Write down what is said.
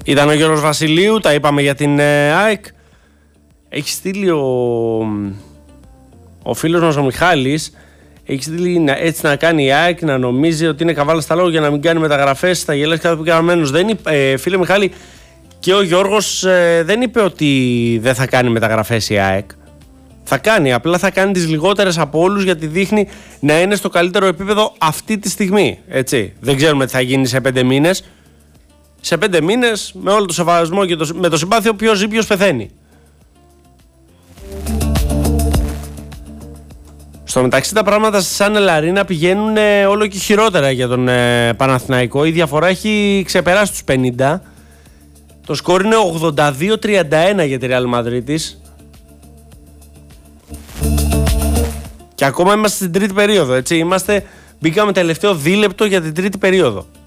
Ήταν ο Γιώργος Βασιλείου, τα είπαμε για την ΑΕΚ. Έχει στείλει ο φίλος μας ο Μιχάλης, έχει στείλει έτσι να κάνει η ΑΕΚ, να νομίζει ότι είναι καβάλα στα λόγια για να μην κάνει μεταγραφές, θα γελάσει κάθε που καναμένος. Φίλε Μιχάλη, και ο Γιώργος δεν είπε ότι δεν θα κάνει μεταγραφές η ΑΕΚ. Θα κάνει, απλά θα κάνει τις λιγότερες από όλους, γιατί δείχνει να είναι στο καλύτερο επίπεδο αυτή τη στιγμή. Έτσι. Δεν ξέρουμε τι θα γίνει σε 5 μήνες. Σε 5 μήνες, με όλο το σεβασμό και με το συμπάθειο, ποιος ζει, ποιος πεθαίνει. Στο μεταξύ τα πράγματα στη Σαν Ελαρίνα πηγαίνουν όλο και χειρότερα για τον Παναθηναϊκό. Η διαφορά έχει ξεπεράσει τους 50. Το σκορ είναι 82-31 για τη Ρεάλ Μαδρίτης. Και ακόμα είμαστε στην τρίτη περίοδο, έτσι. Μπήκαμε τελευταίο δίλεπτο για την τρίτη περίοδο.